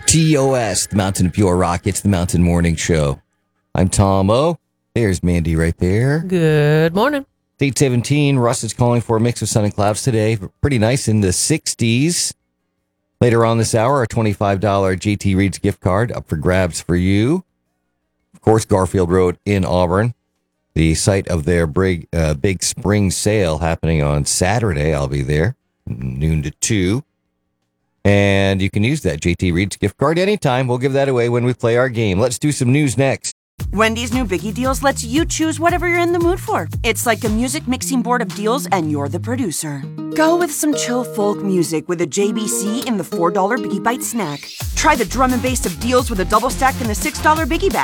TOS, the Mountain of Pure Rock. It's the Mountain Morning Show. I'm Tom O. There's Mandy right there. Good morning. 8:17. Russ is calling for a mix of sun and clouds today. Pretty nice in the 60s. Later on this hour, a $25 JT Reed's gift card up for grabs for you. Of course, Garfield Road in Auburn, the site of their big spring sale happening on Saturday. I'll be there, noon to 2. And you can use that JT Reed's gift card anytime. We'll give that away when we play our game. Let's do some news next. Wendy's new Biggie Deals lets you choose whatever you're in the mood for. It's like a music mixing board of deals, and you're the producer. Go with some chill folk music with a JBC in the $4 Biggie Bite snack. Try the drum and bass of deals with a double stack in the $6 Biggie Bag.